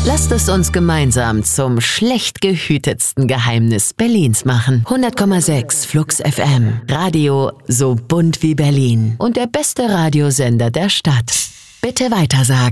Lasst es uns gemeinsam zum schlecht gehütetsten Geheimnis Berlins machen. 100,6 Flux FM. Radio so bunt wie Berlin. Und der beste Radiosender der Stadt. Bitte weitersagen.